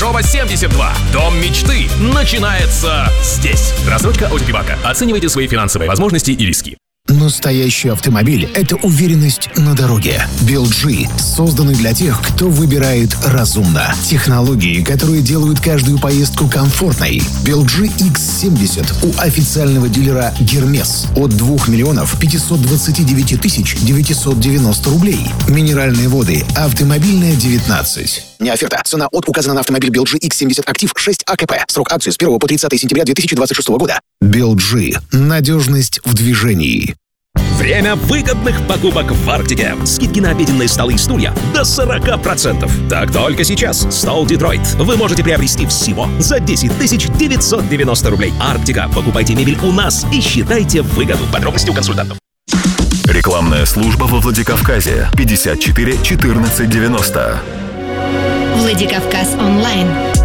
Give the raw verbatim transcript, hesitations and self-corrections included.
Кудряшова, семьдесят два. Дом мечты начинается здесь. Рассрочка Озеки-банка. Оценивайте свои финансовые возможности и риски. Настоящий автомобиль – это уверенность на дороге. би эл джи созданы для тех, кто выбирает разумно. Технологии, которые делают каждую поездку комфортной. би эл джи икс семьдесят у официального дилера Гермес от двух миллионов пятьсот двадцать девять тысяч девятьсот девяносто рублей. Минеральные воды «Автомобильная девятнадцать». Не оферта. Цена от указана на автомобиль би эл джи икс семьдесят Актив шесть а ка пэ. Срок акции с первого по тридцатое сентября две тысячи двадцать шестого года. би эл джи. Надежность в движении. Время выгодных покупок в Арктике. Скидки на обеденные столы и стулья до сорок процентов. Так только сейчас. Стол Детройт вы можете приобрести всего за десять тысяч девятьсот девяносто рублей. Арктика. Покупайте мебель у нас и считайте выгоду. Подробности у консультантов. Рекламная служба во Владикавказе. пятьдесят четыре четырнадцать девяносто. Владикавказ онлайн.